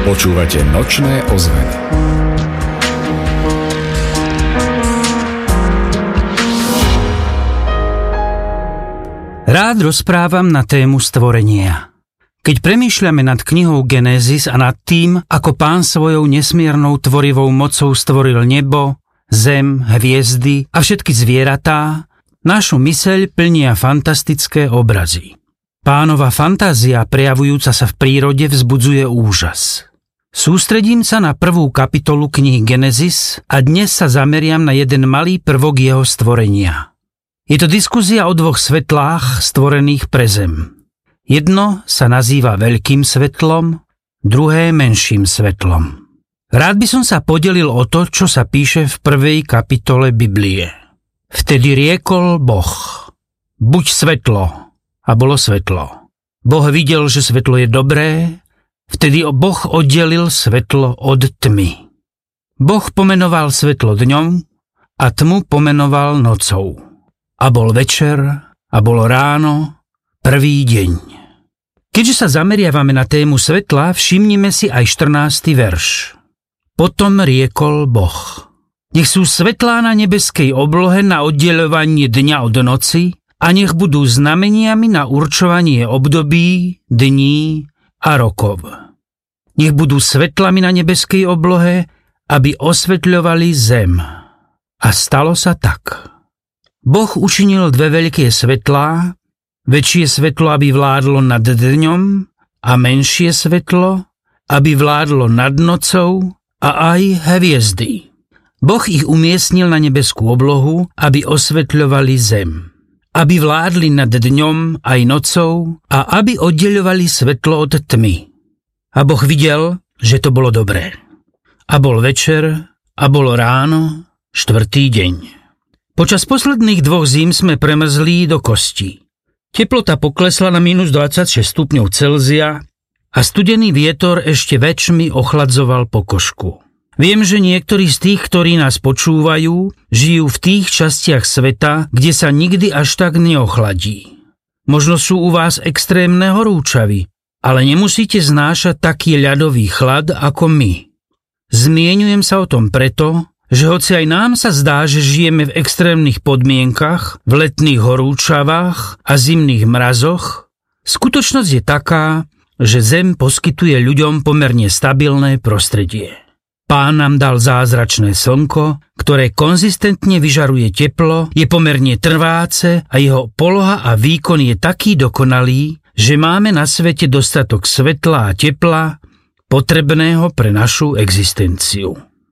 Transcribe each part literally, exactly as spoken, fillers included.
Počúvate Nočné ozveny. Rád rozprávam na tému stvorenia. Keď premýšľame nad knihou Genézis a nad tým, ako Pán svojou nesmiernou tvorivou mocou stvoril nebo, zem, hviezdy a všetky zvieratá, našu myseľ plnia fantastické obrazy. Pánova fantázia prejavujúca sa v prírode vzbudzuje úžas. Sústredím sa na prvú kapitolu knihy Genézis a dnes sa zameriam na jeden malý prvok jeho stvorenia. Je to diskusia o dvoch svetlách stvorených pre zem. Jedno sa nazýva veľkým svetlom, druhé menším svetlom. Rád by som sa podelil o to, čo sa píše v prvej kapitole Biblie. Vtedy riekol Boh: buď svetlo, a bolo svetlo. Boh videl, že svetlo je dobré, vtedy Boh oddelil svetlo od tmy. Boh pomenoval svetlo dňom a tmu pomenoval nocou. A bol večer, a bolo ráno, prvý deň. Keďže sa zameriavame na tému svetla, všimnime si aj štrnásty verš. Potom riekol Boh: nech sú svetlá na nebeskej oblohe na oddeľovanie dňa od noci a nech budú znameniami na určovanie období, dní a rokov. Nech budú svetlami na nebeskej oblohe, aby osvetľovali zem. A stalo sa tak. Boh učinil dve veľké svetlá, väčšie svetlo, aby vládlo nad dňom, a menšie svetlo, aby vládlo nad nocou, a aj hviezdy. Boh ich umiestnil na nebeskú oblohu, aby osvetľovali zem. Aby vládli nad dňom aj nocou a aby oddeľovali svetlo od tmy. A Boh videl, že to bolo dobré. A bol večer, a bolo ráno, štvrtý deň. Počas posledných dvoch zím sme premrzli do kosti. Teplota poklesla na mínus dvadsaťšesť stupňov Celzia a studený vietor ešte väčšmi ochladzoval pokožku. Viem, že niektorí z tých, ktorí nás počúvajú, žijú v tých častiach sveta, kde sa nikdy až tak neochladí. Možno sú u vás extrémne horúčavy, ale nemusíte znášať taký ľadový chlad ako my. Zmieňujem sa o tom preto, že hoci aj nám sa zdá, že žijeme v extrémnych podmienkach, v letných horúčavách a zimných mrazoch, skutočnosť je taká, že Zem poskytuje ľuďom pomerne stabilné prostredie. Pán nám dal zázračné slnko, ktoré konzistentne vyžaruje teplo, je pomerne trváce a jeho poloha a výkon je taký dokonalý, že máme na svete dostatok svetla a tepla, potrebného pre našu existenciu.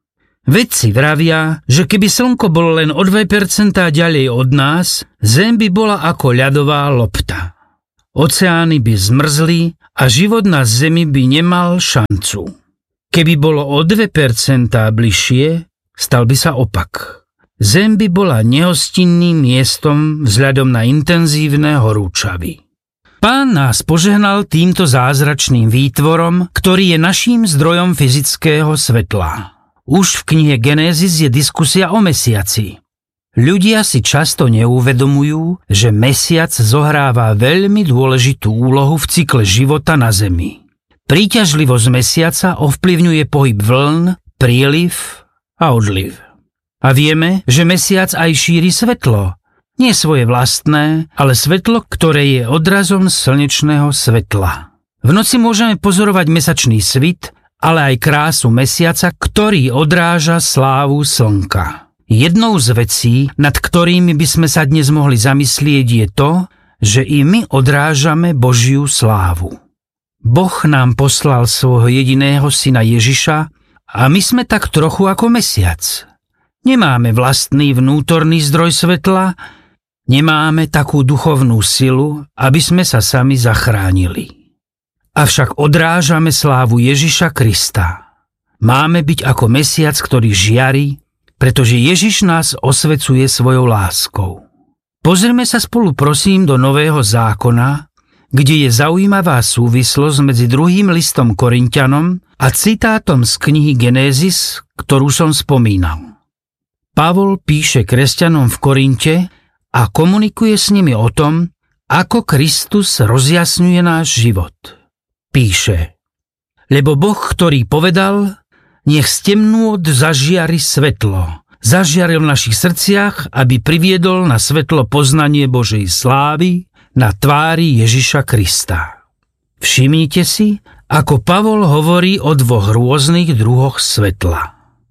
Vedci vravia, že keby slnko bolo len o dve percentá ďalej od nás, Zem by bola ako ľadová lopta. Oceány by zmrzli a život na Zemi by nemal šancu. Keby bolo o dve percentá bližšie, stal by sa opak. Zem by bola nehostinným miestom vzhľadom na intenzívne horúčavy. Pán nás požehnal týmto zázračným výtvorom, ktorý je naším zdrojom fyzického svetla. Už v knihe Genézis je diskusia o mesiaci. Ľudia si často neuvedomujú, že mesiac zohráva veľmi dôležitú úlohu v cykle života na Zemi. Príťažlivosť mesiaca ovplyvňuje pohyb vln, príliv a odliv. A vieme, že mesiac aj šíri svetlo. Nie svoje vlastné, ale svetlo, ktoré je odrazom slnečného svetla. V noci môžeme pozorovať mesačný svit, ale aj krásu mesiaca, ktorý odráža slávu slnka. Jednou z vecí, nad ktorými by sme sa dnes mohli zamyslieť, je to, že i my odrážame Božiu slávu. Boh nám poslal svojho jediného syna Ježiša a my sme tak trochu ako mesiac. Nemáme vlastný vnútorný zdroj svetla, nemáme takú duchovnú silu, aby sme sa sami zachránili. Avšak odrážame slávu Ježiša Krista. Máme byť ako mesiac, ktorý žiari, pretože Ježiš nás osvecuje svojou láskou. Pozrime sa spolu prosím do Nového zákona, kde je zaujímavá súvislosť medzi druhým listom Korinťanom a citátom z knihy Genézis, ktorú som spomínal. Pavol píše kresťanom v Korinte a komunikuje s nimi o tom, ako Kristus rozjasňuje náš život. Píše: Lebo Boh, ktorý povedal, nech z temnôt zažiari svetlo, zažiaril v našich srdciach, aby priviedol na svetlo poznanie Božej slávy na tvári Ježiša Krista. Všimnite si, ako Pavol hovorí o dvoch rôznych druhoch svetla.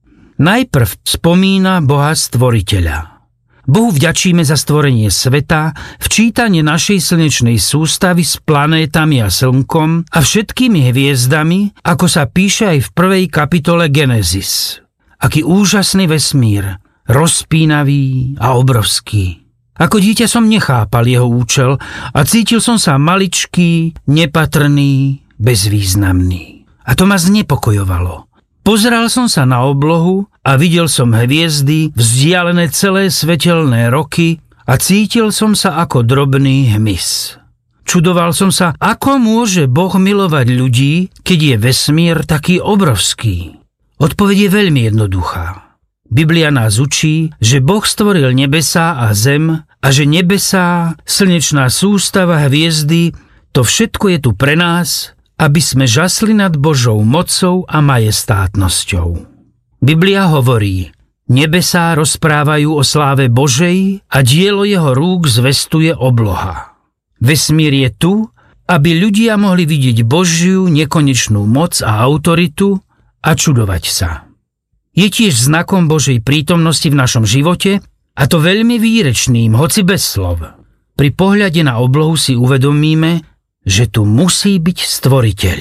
Najprv spomína Boha Stvoriteľa. Bohu vďačíme za stvorenie sveta, včítanie našej slnečnej sústavy s planétami a slnkom a všetkými hviezdami, ako sa píše aj v prvej kapitole Genesis. Aký úžasný vesmír, rozpínavý a obrovský. Ako dieťa som nechápal jeho účel a cítil som sa maličký, nepatrný, bezvýznamný. A to ma znepokojovalo. Pozeral som sa na oblohu a videl som hviezdy, vzdialené celé svetelné roky a cítil som sa ako drobný hmyz. Čudoval som sa, ako môže Boh milovať ľudí, keď je vesmír taký obrovský. Odpoveď je veľmi jednoduchá. Biblia nás učí, že Boh stvoril nebesá a zem a že nebesá, slnečná sústava, hviezdy, to všetko je tu pre nás, aby sme žasli nad Božou mocou a majestátnosťou. Biblia hovorí, nebesá rozprávajú o sláve Božej a dielo jeho rúk zvestuje obloha. Vesmír je tu, aby ľudia mohli vidieť Božiu nekonečnú moc a autoritu a čudovať sa. Je tiež znakom Božej prítomnosti v našom živote, a to veľmi výrečným, hoci bez slov. Pri pohľade na oblohu si uvedomíme, že tu musí byť stvoriteľ.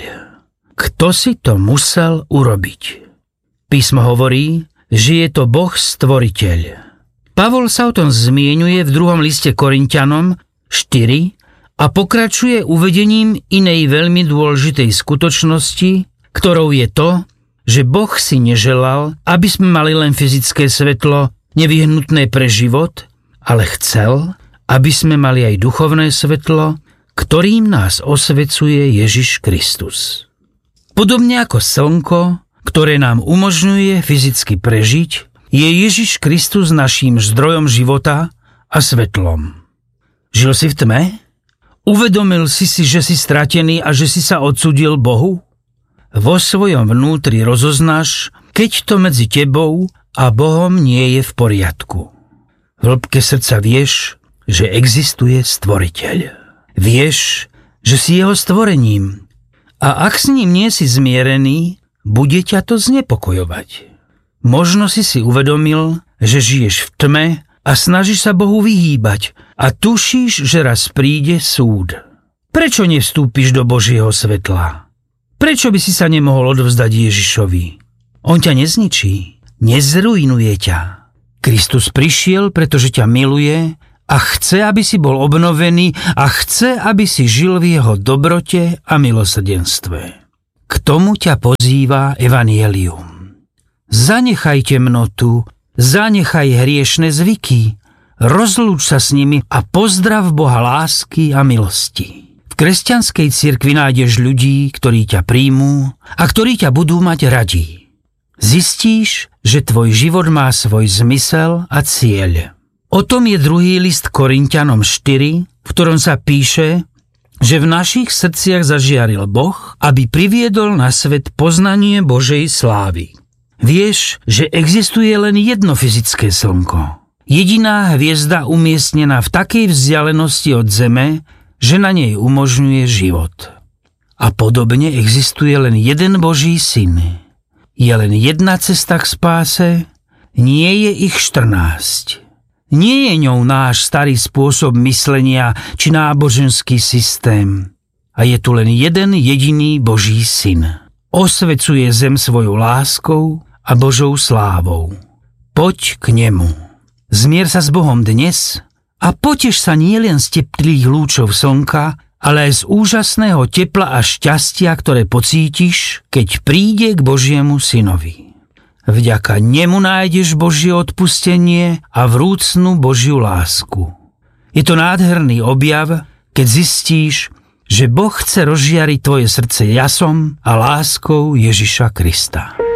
Kto si to musel urobiť? Písmo hovorí, že je to Boh stvoriteľ. Pavol sa o tom zmieňuje v druhom liste Korinťanom štyri a pokračuje uvedením inej veľmi dôležitej skutočnosti, ktorou je to, že Boh si neželal, aby sme mali len fyzické svetlo, nevyhnutné pre život, ale chcel, aby sme mali aj duchovné svetlo, ktorým nás osvecuje Ježiš Kristus. Podobne ako slnko, ktoré nám umožňuje fyzicky prežiť, je Ježiš Kristus naším zdrojom života a svetlom. Žil si v tme? Uvedomil si si, že si stratený a že si sa odsúdil Bohu? Vo svojom vnútri rozoznáš, keď to medzi tebou a Bohom nie je v poriadku. V hĺbke srdca vieš, že existuje stvoriteľ. Vieš, že si jeho stvorením a ak s ním nie si zmierený, bude ťa to znepokojovať. Možno si si uvedomil, že žiješ v tme a snažíš sa Bohu vyhýbať a tušíš, že raz príde súd. Prečo nevstúpiš do Božieho svetla? Prečo by si sa nemohol odovzdať Ježišovi? On ťa nezničí, nezrujnuje ťa. Kristus prišiel, pretože ťa miluje a chce, aby si bol obnovený a chce, aby si žil v jeho dobrote a milosrdenstve. K tomu ťa pozýva evanjelium. Zanechaj temnotu, zanechaj hriešne zvyky, rozlúč sa s nimi a pozdrav Boha lásky a milosti. V kresťanskej cirkvi nájdeš ľudí, ktorí ťa príjmú a ktorí ťa budú mať radi. Zistíš, že tvoj život má svoj zmysel a cieľ. O tom je druhý list Korinťanom štyri, v ktorom sa píše, že v našich srdciach zažiaril Boh, aby priviedol na svet poznanie Božej slávy. Vieš, že existuje len jedno fyzické slnko. Jediná hviezda umiestnená v takej vzdialenosti od Zeme, že na nej umožňuje život. A podobne existuje len jeden Boží syn. Je len jedna cesta k spáse, nie je ich štrnásť. Nie je ňou náš starý spôsob myslenia či náboženský systém. A je tu len jeden jediný Boží syn. Osvecuje zem svojou láskou a Božou slávou. Poď k nemu. Zmier sa s Bohom dnes a poteš sa nielen z teplých lúčov slnka, ale aj z úžasného tepla a šťastia, ktoré pocítiš, keď príde k Božiemu synovi. Vďaka nemu nájdeš Božie odpustenie a vrúcnu Božiu lásku. Je to nádherný objav, keď zistíš, že Boh chce rozžiariť tvoje srdce jasom a láskou Ježiša Krista.